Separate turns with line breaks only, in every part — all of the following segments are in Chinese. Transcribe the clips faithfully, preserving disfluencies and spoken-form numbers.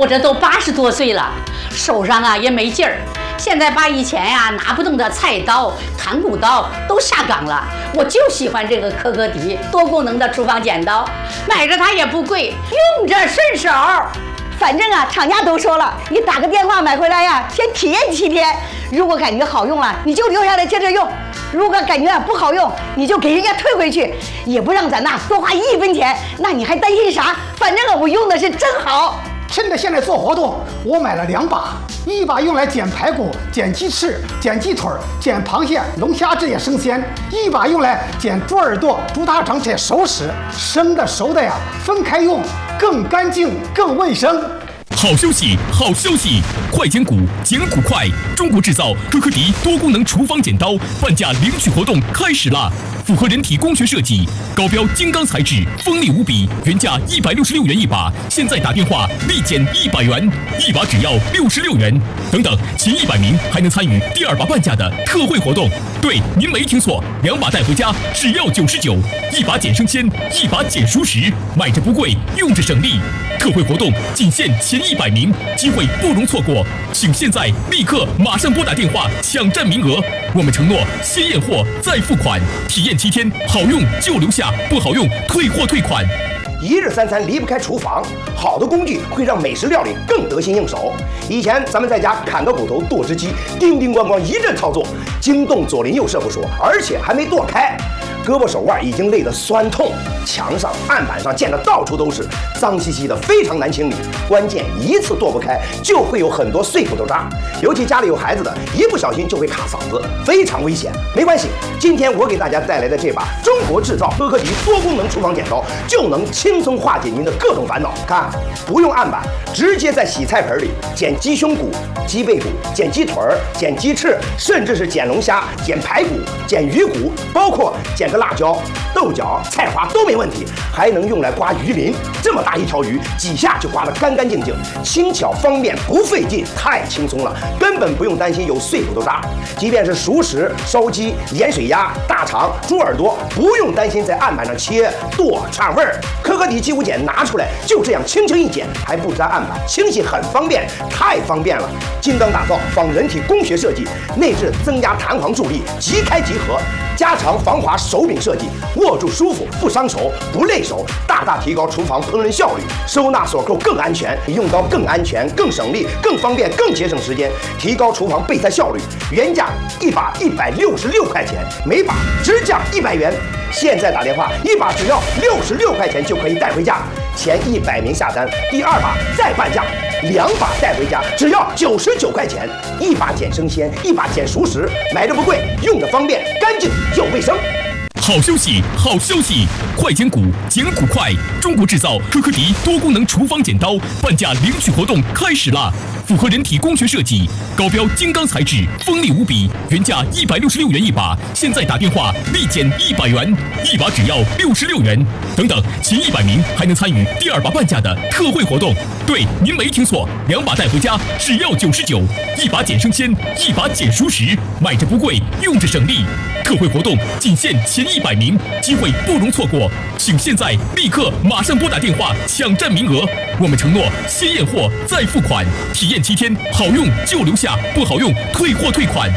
我这都八十多岁了，手上啊也没劲儿。现在把以前呀、啊、拿不动的菜刀、砍骨刀都下岗了，我就喜欢这个科科迪多功能的厨房剪刀，买着它也不贵，用着顺手。
反正啊，厂家都说了，你打个电话买回来呀，先体验七天。如果感觉好用了，你就留下来接着用；如果感觉不好用，你就给人家退回去，也不让咱呐多花一分钱。那你还担心啥？反正啊，我用的是真好。
趁着现在做活动，我买了两把，一把用来剪排骨、剪鸡翅、剪鸡腿、剪螃蟹、龙虾这些生鲜；一把用来剪猪耳朵、猪大肠这些熟食。生的熟的呀，分开用，更干净、更卫生。
好消息，好消息！快剪骨，剪骨快！中国制造科科迪多功能厨房剪刀半价领取活动开始啦！符合人体工学设计，高标金刚材质，锋利无比，原价一百六十六元一把，现在打电话立减一百元，一把只要六十六元。等等，前一百名还能参与第二把半价的特惠活动。对，您没听错，两把带回家只要九十九，一把减生鲜，一把减熟食，买着不贵，用着省力。特惠活动仅限前一百名，机会不容错过，请现在立刻马上拨打电话抢占名额。我们承诺先验货再付款，体验七天，好用就留下，不好用退货退款。
一日三餐离不开厨房，好的工具会让美食料理更得心应手。以前咱们在家砍个骨头、剁只鸡，叮叮咣咣一阵操作，惊动左邻右舍不说，而且还没剁开，胳膊手腕已经累得酸痛，墙上、案板上溅得到处都是，脏兮兮的，非常难清理。关键一次剁不开，就会有很多碎骨头渣，尤其家里有孩子的，一不小心就会卡嗓子，非常危险。没关系，今天我给大家带来的这把中国制造科科迪多功能厨房剪刀，就能轻轻松化解您的各种烦恼。看，不用案板，直接在洗菜盆里剪鸡胸骨、鸡背骨、剪鸡腿儿、剪鸡翅，甚至是剪龙虾、剪排骨、剪鱼骨，包括剪个辣椒、豆角、菜花都没问题。还能用来刮鱼鳞，这么大一条鱼，几下就刮得干干净净，轻巧方便，不费劲，太轻松了，根本不用担心有碎骨头渣。即便是熟食、烧鸡、盐水鸭、大肠、猪耳朵，不用担心在案板上切剁串味儿。科科迪鸡骨剪拿出来，就这样轻轻一剪，还不粘案板，清洗很方便，太方便了。精钢打造，仿人体工学设计，内置增加弹簧助力，即开即合，加长防滑手柄设计，握住舒服，不伤手，不累手，大大提高厨房烹饪效率。收纳锁扣更安全，用刀更安全、更省力、更方便、更节省时间，提高厨房备菜效率。原价一把一百六十六块钱，每把直降一百元。现在打电话，一把只要六十六块钱就可以带回家。前一百名下单，第二把再半价，两把带回家只要九十九块钱。一把剪生鲜，一把剪熟食，买着不贵，用着方便，干净又卫生。
好消息，好消息！快剪骨，剪骨快！中国制造科科迪多功能厨房剪刀半价领取活动开始啦！符合人体工学设计，高标金刚材质，锋利无比，原价一百六十六元一把，现在打电话立减一百元，一把只要六十六元。等等，前一百名还能参与第二把半价的特惠活动。对，您没听错，两把带回家只要九十九，一把剪生鲜，一把剪熟食，买着不贵，用着省力。特惠活动仅限前一百名，机会不容错过，请现在立刻马上拨打电话抢占名额。我们承诺先验货再付款，体验七天，好用就留下，不好用退货退款。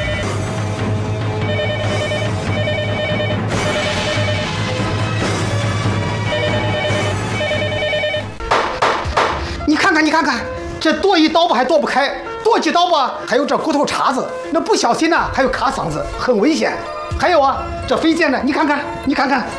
你看看，你看看，这剁一刀吧还剁不开，剁几刀吧还有这骨头茬子，那不小心呢、啊、还有卡嗓子，很危险。还有啊，这飞溅的，你看看，你看看。